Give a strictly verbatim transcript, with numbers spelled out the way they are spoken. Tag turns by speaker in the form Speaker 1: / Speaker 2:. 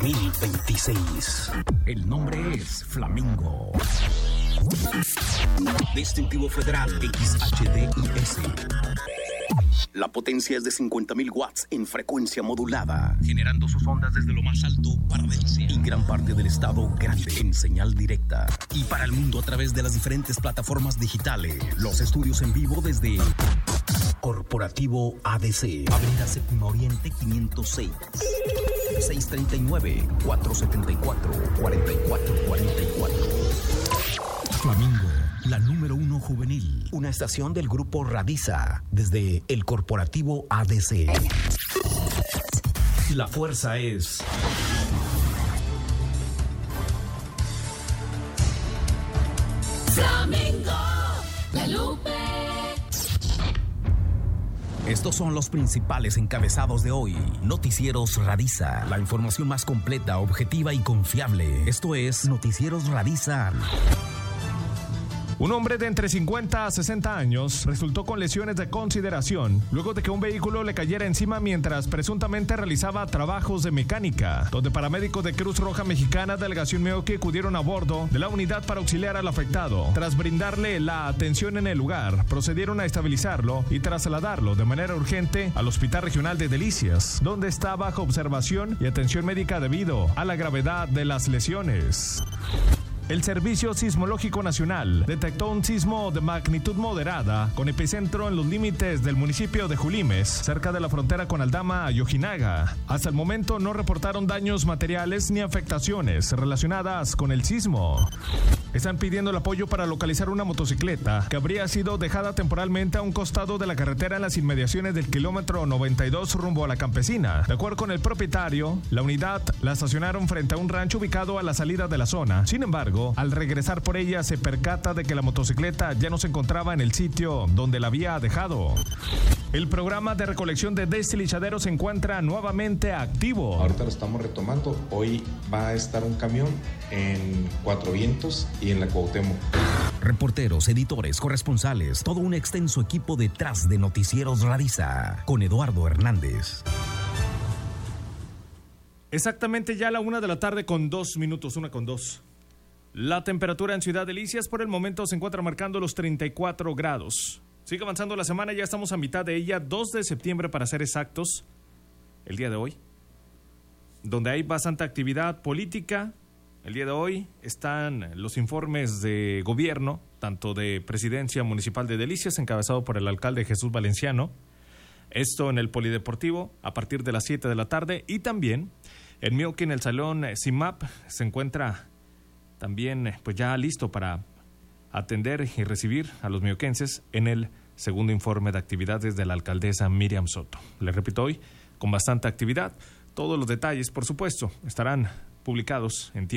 Speaker 1: mil veintiséis. El nombre es Flamingo. Distintivo Federal X H D I S. La potencia es de cincuenta mil watts en frecuencia modulada, generando sus ondas desde lo más alto para Valencia y gran parte del estado grande en señal directa. Y para el mundo a través de las diferentes plataformas digitales. Los estudios en vivo desde Corporativo A D C, Avenida Séptima Oriente quinientos seis, seiscientos treinta y nueve, cuatrocientos setenta y cuatro, cuarenta y cuatro cuarenta y cuatro. Flamingo, la número uno juvenil. Una estación del grupo Radiza, desde el Corporativo A D C. La fuerza es
Speaker 2: Flamingo, la Lupe.
Speaker 1: Estos son los principales encabezados de hoy. Noticieros Radiza, la información más completa, objetiva y confiable. Esto es Noticieros Radiza.
Speaker 3: Un hombre de entre cincuenta a sesenta años resultó con lesiones de consideración luego de que un vehículo le cayera encima mientras presuntamente realizaba trabajos de mecánica, donde paramédicos de Cruz Roja Mexicana, Delegación Meoqui, acudieron a bordo de la unidad para auxiliar al afectado. Tras brindarle la atención en el lugar, procedieron a estabilizarlo y trasladarlo de manera urgente al Hospital Regional de Delicias, donde está bajo observación y atención médica debido a la gravedad de las lesiones. El Servicio Sismológico Nacional detectó un sismo de magnitud moderada con epicentro en los límites del municipio de Julimes, cerca de la frontera con Aldama y Ojinaga. Hasta el momento no reportaron daños materiales ni afectaciones relacionadas con el sismo. Están pidiendo el apoyo para localizar una motocicleta que habría sido dejada temporalmente a un costado de la carretera en las inmediaciones del kilómetro noventa y dos rumbo a La Campesina. De acuerdo con el propietario, la unidad la estacionaron frente a un rancho ubicado a la salida de la zona. Sin embargo, al regresar por ella se percata de que la motocicleta ya no se encontraba en el sitio donde la había dejado. El programa de recolección de deslizaderos se encuentra nuevamente activo.
Speaker 4: Ahorita lo estamos retomando. Hoy va a estar un camión en Cuatro Vientos y en la Cuauhtémoc.
Speaker 1: Reporteros, editores, corresponsales, todo un extenso equipo detrás de Noticieros Radiza, con Eduardo Hernández.
Speaker 3: Exactamente ya a la una de la tarde con dos minutos, una con dos. La temperatura en Ciudad Delicias por el momento se encuentra marcando los treinta y cuatro grados. Sigue avanzando la semana, ya estamos a mitad de ella, dos de septiembre para ser exactos, el día de hoy, donde hay bastante actividad política. El día de hoy están los informes de gobierno, tanto de Presidencia Municipal de Delicias, encabezado por el alcalde Jesús Valenciano, esto en el Polideportivo a partir de las siete de la tarde, y también en Meoqui, en el Salón C I M A P, se encuentra también pues ya listo para atender y recibir a los meoquenses en el segundo informe de actividades de la alcaldesa Miriam Soto. Les repito, hoy con bastante actividad. Todos los detalles, por supuesto, estarán publicados en tiempo.